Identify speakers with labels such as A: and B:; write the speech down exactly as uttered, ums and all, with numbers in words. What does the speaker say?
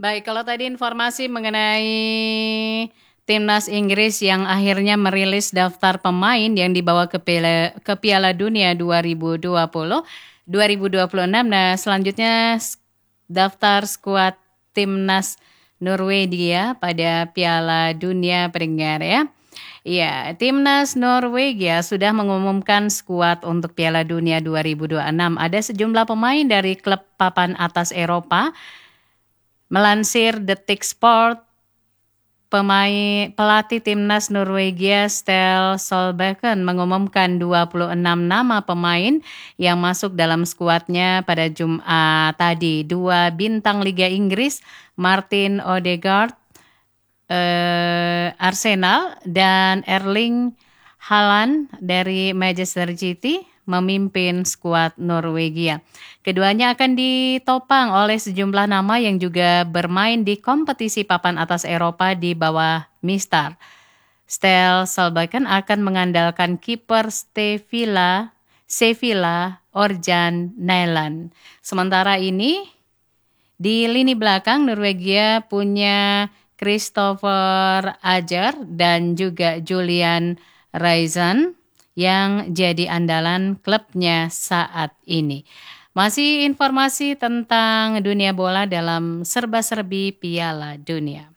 A: Baik, kalau tadi informasi mengenai Timnas Inggris yang akhirnya merilis daftar pemain yang dibawa ke Piala, ke Piala Dunia dua ribu dua puluh, dua ribu dua puluh enam. Nah, selanjutnya daftar skuad Timnas Norwegia pada Piala Dunia pendengar ya. Iya, Timnas Norwegia sudah mengumumkan skuad untuk Piala Dunia dua ribu dua puluh enam. Ada sejumlah pemain dari klub papan atas Eropa. Melansir Detik Sport, pemain pelatih Timnas Norwegia Ståle Solbakken mengumumkan dua puluh enam nama pemain yang masuk dalam skuadnya pada Jumat tadi. Dua bintang Liga Inggris, Martin Odegaard, eh, Arsenal, dan Erling Haaland dari Manchester City memimpin skuad Norwegia. Keduanya akan ditopang oleh sejumlah nama yang juga bermain di kompetisi papan atas Eropa di bawah Mister. Ståle Solbakken akan mengandalkan kiper Sevilla, Sevilla Orjan Nyland. Sementara ini di lini belakang Norwegia punya Christopher Ajer dan juga Julian Reisen yang jadi andalan klubnya saat ini. Masih informasi tentang dunia bola dalam serba-serbi Piala Dunia.